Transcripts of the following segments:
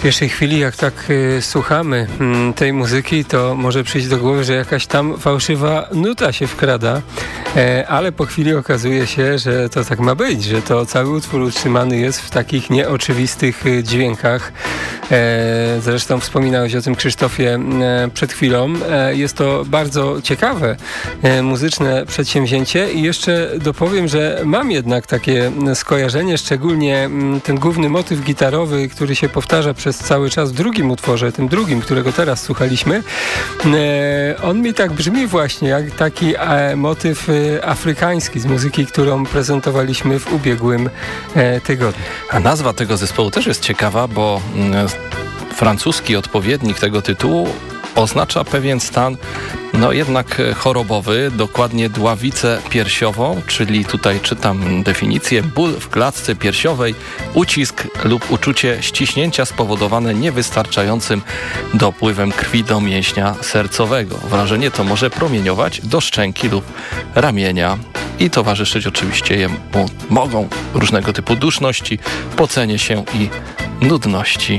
pierwszej chwili, jak tak słuchamy tej muzyki, to może przyjść do głowy, że jakaś tam fałszywa nuta się wkrada, ale po chwili okazuje się, że to tak ma być, że to cały utwór utrzymany jest w takich nieoczywistych dźwiękach. Zresztą wspominałeś o tym, Krzysztofie, przed chwilą. Jest to bardzo ciekawe muzyczne przedsięwzięcie i jeszcze dopowiem, że mam jednak takie skojarzenie, szczególnie ten główny motyw gitarowy, który się powtarza przez cały czas w drugim utworze, tym drugim, którego teraz słuchaliśmy. On mi tak brzmi właśnie jak taki motyw afrykański z muzyki, którą prezentowaliśmy w ubiegłym tygodniu. A nazwa tego zespołu też jest ciekawa, bo francuski odpowiednik tego tytułu oznacza pewien stan, no jednak chorobowy, dokładnie dławicę piersiową, czyli tutaj czytam definicję: ból w klatce piersiowej, ucisk lub uczucie ściśnięcia spowodowane niewystarczającym dopływem krwi do mięśnia sercowego. Wrażenie to może promieniować do szczęki lub ramienia i towarzyszyć oczywiście jemu mogą różnego typu duszności, pocenie się i nudności.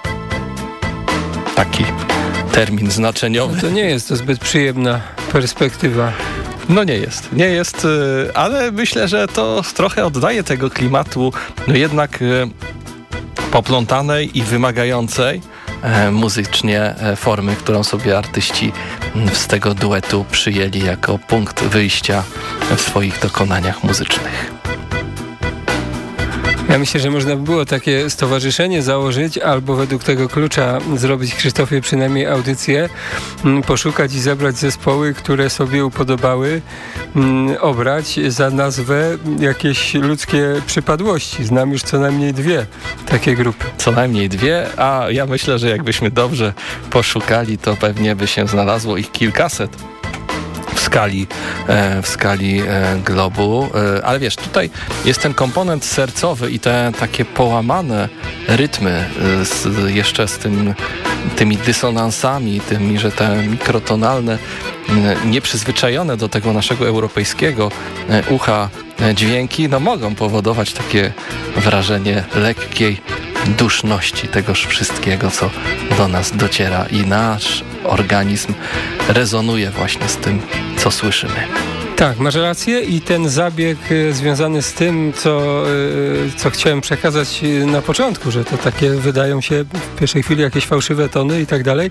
Taki termin znaczeniowy. No to nie jest to zbyt przyjemna perspektywa. No nie jest, ale myślę, że to trochę oddaje tego klimatu, no jednak poplątanej i wymagającej muzycznie formy, którą sobie artyści z tego duetu przyjęli jako punkt wyjścia w swoich dokonaniach muzycznych. Ja myślę, że można by było takie stowarzyszenie założyć, albo według tego klucza zrobić, Krzysztofie, przynajmniej audycję, poszukać i zebrać zespoły, które sobie upodobały obrać za nazwę jakieś ludzkie przypadłości. Znam już co najmniej 2 takie grupy. Co najmniej 2, a ja myślę, że jakbyśmy dobrze poszukali, to pewnie by się znalazło ich kilkaset w skali globu, ale wiesz, tutaj jest ten komponent sercowy i te takie połamane rytmy jeszcze z tymi dysonansami, tymi, że te mikrotonalne, nieprzyzwyczajone do tego naszego europejskiego ucha dźwięki, no mogą powodować takie wrażenie lekkiej duszności tegoż wszystkiego, co do nas dociera i nasz organizm rezonuje właśnie z tym, co słyszymy. Tak, masz rację i ten zabieg związany z tym, co chciałem przekazać na początku, że to takie wydają się w pierwszej chwili jakieś fałszywe tony i tak dalej,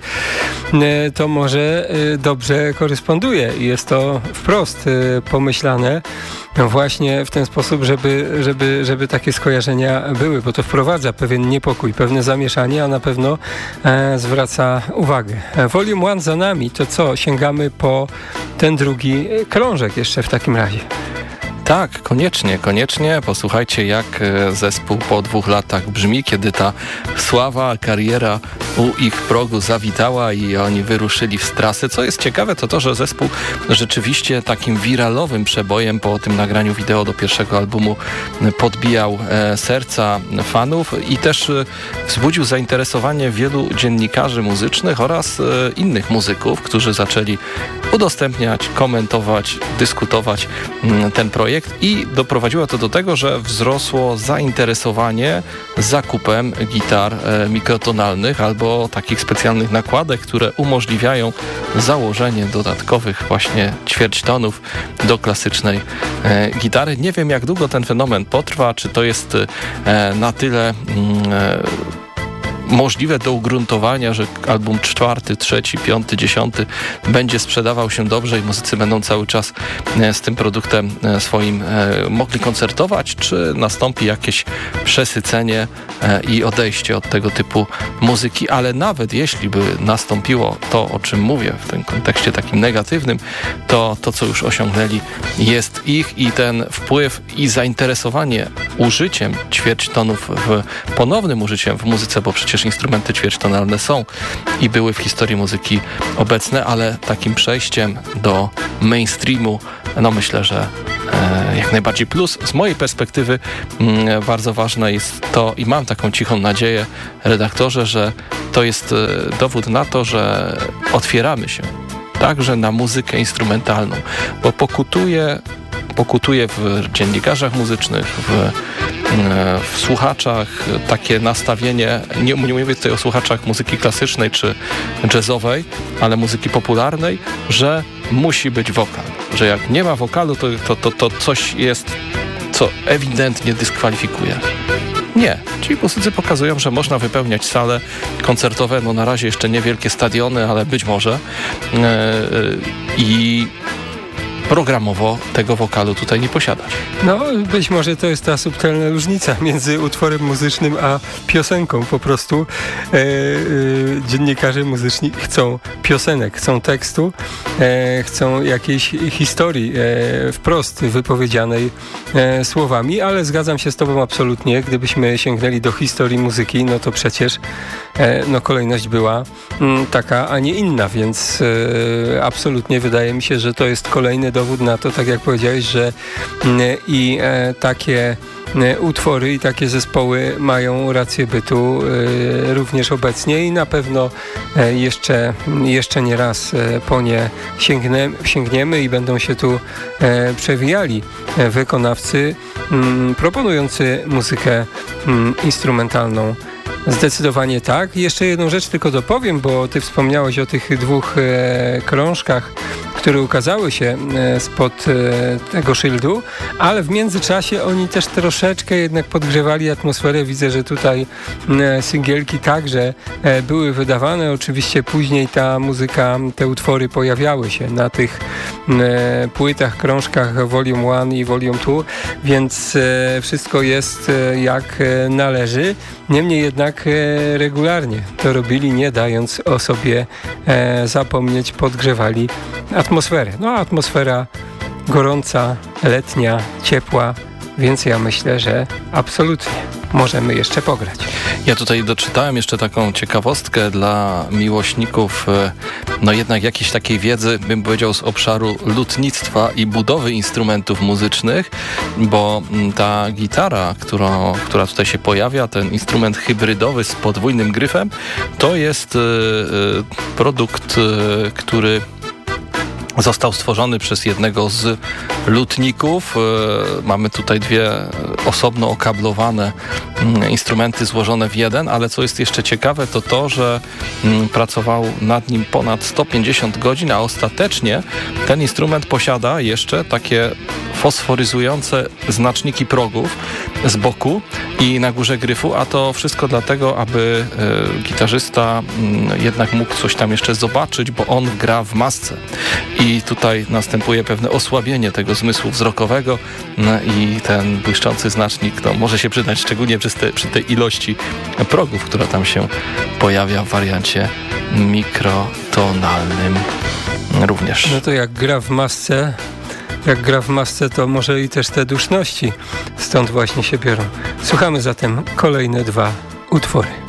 to może dobrze koresponduje i jest to wprost pomyślane właśnie w ten sposób, żeby takie skojarzenia były, bo to wprowadza pewien niepokój, pewne zamieszanie, a na pewno zwraca uwagę. Volume 1 za nami, to co? Sięgamy po ten drugi krążek jeszcze w takim razie. Tak, koniecznie. Posłuchajcie, jak zespół po 2 latach brzmi, kiedy ta sława, kariera u ich progu zawitała i oni wyruszyli w trasę. Co jest ciekawe, to to, że zespół rzeczywiście takim wiralowym przebojem po tym nagraniu wideo do pierwszego albumu podbijał serca fanów i też wzbudził zainteresowanie wielu dziennikarzy muzycznych oraz innych muzyków, którzy zaczęli udostępniać, komentować, dyskutować ten projekt i doprowadziło to do tego, że wzrosło zainteresowanie zakupem gitar mikrotonalnych albo takich specjalnych nakładek, które umożliwiają założenie dodatkowych właśnie ćwierćtonów do klasycznej gitary. Nie wiem, jak długo ten fenomen potrwa, czy to jest na tyle możliwe do ugruntowania, że album 4., 3., 5., 10. będzie sprzedawał się dobrze i muzycy będą cały czas z tym produktem swoim mogli koncertować, czy nastąpi jakieś przesycenie i odejście od tego typu muzyki, ale nawet jeśli by nastąpiło to, o czym mówię w tym kontekście takim negatywnym, to co już osiągnęli jest ich i ten wpływ i zainteresowanie użyciem ćwierćtonów, ponownym użyciem w muzyce, bo przecież instrumenty ćwierćtonalne są i były w historii muzyki obecne, ale takim przejściem do mainstreamu, no myślę, że jak najbardziej. Plus z mojej perspektywy bardzo ważne jest to i mam taką cichą nadzieję, redaktorze, że to jest dowód na to, że otwieramy się także na muzykę instrumentalną, bo pokutuje pokutuje w dziennikarzach muzycznych, w słuchaczach takie nastawienie, nie mówię tutaj o słuchaczach muzyki klasycznej czy jazzowej, ale muzyki popularnej, że musi być wokal, że jak nie ma wokalu, to coś jest, co ewidentnie dyskwalifikuje. Nie. Ci muzycy pokazują, że można wypełniać sale koncertowe, no na razie jeszcze niewielkie stadiony, ale być może i programowo tego wokalu tutaj nie posiadać. No, być może to jest ta subtelna różnica między utworem muzycznym a piosenką. Po prostu dziennikarze muzyczni chcą piosenek, chcą tekstu, chcą jakiejś historii wprost wypowiedzianej słowami, ale zgadzam się z tobą absolutnie. Gdybyśmy sięgnęli do historii muzyki, no to przecież kolejność była taka, a nie inna, więc absolutnie wydaje mi się, że to jest kolejny dowód na to, tak jak powiedziałeś, że i takie utwory i takie zespoły mają rację bytu również obecnie i na pewno jeszcze nie raz po nie sięgniemy i będą się tu przewijali wykonawcy proponujący muzykę instrumentalną. Zdecydowanie tak. Jeszcze jedną rzecz tylko dopowiem, bo ty wspomniałeś o tych dwóch krążkach, które ukazały się spod tego szyldu, ale w międzyczasie oni też troszeczkę jednak podgrzewali atmosferę. Widzę, że tutaj singielki także były wydawane. Oczywiście później ta muzyka, te utwory pojawiały się na tych płytach, krążkach Volume 1 i Volume 2, więc wszystko jest jak należy. Niemniej jednak regularnie to robili, nie dając o sobie zapomnieć, podgrzewali atmosferę. No atmosfera gorąca, letnia, ciepła, więc ja myślę, że absolutnie możemy jeszcze pograć. Ja tutaj doczytałem jeszcze taką ciekawostkę dla miłośników, no jednak jakiejś takiej wiedzy, bym powiedział, z obszaru lutnictwa i budowy instrumentów muzycznych, bo ta gitara, która tutaj się pojawia, ten instrument hybrydowy z podwójnym gryfem, to jest produkt, który został stworzony przez jednego z lutników. Mamy tutaj dwie osobno okablowane instrumenty złożone w jeden, ale co jest jeszcze ciekawe, to to, że pracował nad nim ponad 150 godzin, a ostatecznie ten instrument posiada jeszcze takie fosforyzujące znaczniki progów z boku i na górze gryfu, a to wszystko dlatego, aby gitarzysta jednak mógł coś tam jeszcze zobaczyć, bo on gra w masce i tutaj następuje pewne osłabienie tego zmysłu wzrokowego i ten błyszczący znacznik może się przydać szczególnie przy tej ilości progów, która tam się pojawia w wariancie mikrotonalnym również. No to jak gra w masce, to może i też te duszności stąd właśnie się biorą. Słuchamy zatem kolejne dwa utwory.